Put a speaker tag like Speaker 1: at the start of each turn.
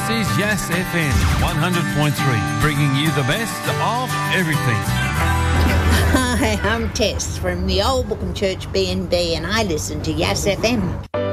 Speaker 1: is Yass FM 100.3, bringing you the best of everything.
Speaker 2: Hi, I'm Tess from the Old Bookham Church B&B, and I listen to Yass FM.